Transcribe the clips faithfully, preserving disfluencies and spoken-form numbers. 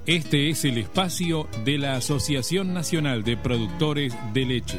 Este es el espacio de la Asociación Nacional de Productores de Leche.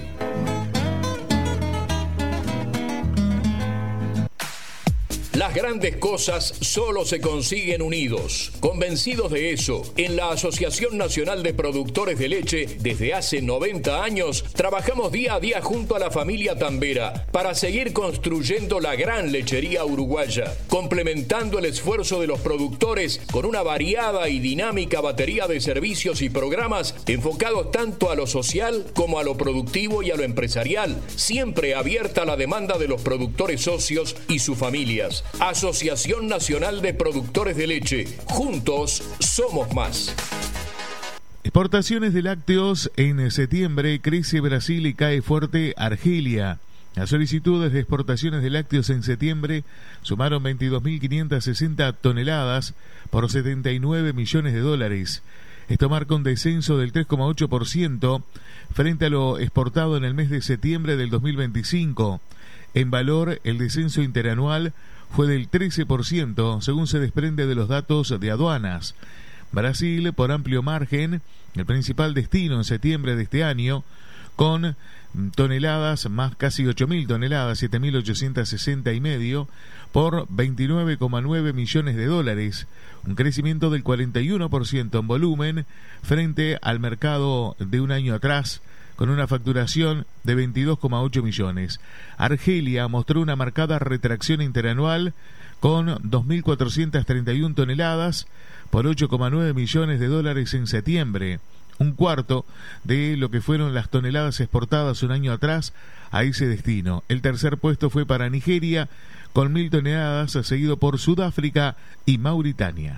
Las grandes cosas solo se consiguen unidos. Convencidos de eso, en la Asociación Nacional de Productores de Leche, desde hace noventa años, trabajamos día a día junto a la familia Tambera para seguir construyendo la gran lechería uruguaya, complementando el esfuerzo de los productores con una variada y dinámica batería de servicios y programas enfocados tanto a lo social como a lo productivo y a lo empresarial, siempre abierta a la demanda de los productores socios y sus familias. Asociación Nacional de Productores de Leche. Juntos somos más. Exportaciones de lácteos en septiembre. Crece Brasil y cae fuerte Argelia. Las solicitudes de exportaciones de lácteos en septiembre sumaron veintidós mil quinientas sesenta toneladas por setenta y nueve millones de dólares. Esto marca un descenso del tres coma ocho por ciento frente a lo exportado en el mes de septiembre del dos mil veinticinco. En valor, el descenso interanual fue del trece por ciento, según se desprende de los datos de aduanas. Brasil, por amplio margen, el principal destino en septiembre de este año, con toneladas más casi ocho mil toneladas, siete mil ochocientos sesenta y medio, por veintinueve coma nueve millones de dólares, un crecimiento del cuarenta y uno por ciento en volumen frente al mercado de un año atrás, con una facturación de veintidós coma ocho millones. Argelia mostró una marcada retracción interanual con dos mil cuatrocientas treinta y una toneladas por ocho coma nueve millones de dólares en septiembre, un cuarto de lo que fueron las toneladas exportadas un año atrás a ese destino. El tercer puesto fue para Nigeria con mil toneladas, seguido por Sudáfrica y Mauritania.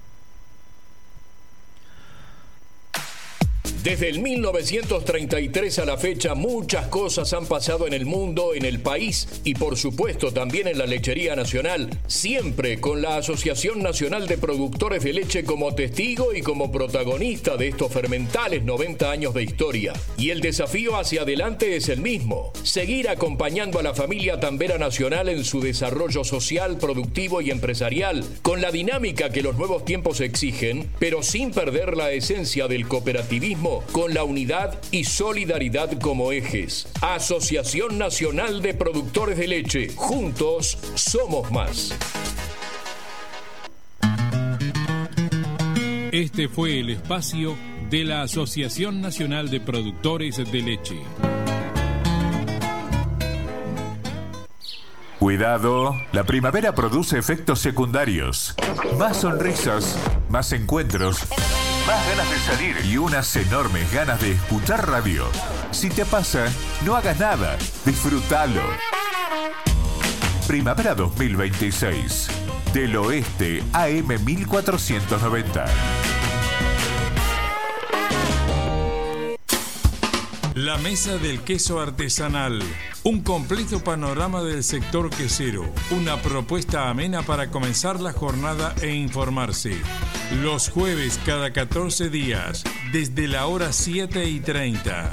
Desde el mil novecientos treinta y tres a la fecha, muchas cosas han pasado en el mundo, en el país y por supuesto también en la lechería nacional, siempre con la Asociación Nacional de Productores de Leche como testigo y como protagonista de estos fermentales noventa años de historia. Y el desafío hacia adelante es el mismo: seguir acompañando a la familia Tambera Nacional en su desarrollo social, productivo y empresarial, con la dinámica que los nuevos tiempos exigen, pero sin perder la esencia del cooperativismo, con la unidad y solidaridad como ejes. Asociación Nacional de Productores de Leche. Juntos somos más. Este fue el espacio de la Asociación Nacional de Productores de Leche. Cuidado, la primavera produce efectos secundarios. Más sonrisas, más encuentros, más ganas de salir y unas enormes ganas de escuchar radio. Si te pasa, no hagas nada, disfrútalo. Primavera dos mil veintiséis. Del Oeste, A M mil cuatrocientos noventa. La Mesa del Queso Artesanal. Un completo panorama del sector quesero. Una propuesta amena para comenzar la jornada e informarse. Los jueves cada catorce días, desde la hora siete y treinta.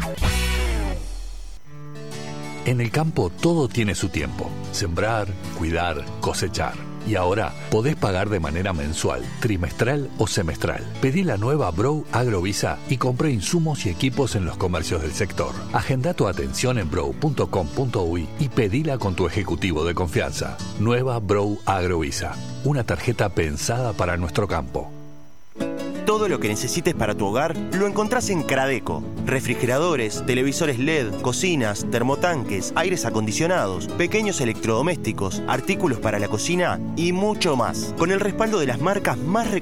En el campo todo tiene su tiempo. Sembrar, cuidar, cosechar. Y ahora podés pagar de manera mensual, trimestral o semestral. Pedí la nueva Brough Agrovisa y compré insumos y equipos en los comercios del sector. Agenda tu atención en brough punto com punto uy y pedila con tu ejecutivo de confianza. Nueva Brough Agrovisa, una tarjeta pensada para nuestro campo. Todo lo que necesites para tu hogar lo encontrás en Cradeco. Refrigeradores, televisores L E D, cocinas, termotanques, aires acondicionados, pequeños electrodomésticos, artículos para la cocina y mucho más. Con el respaldo de las marcas más reconocidas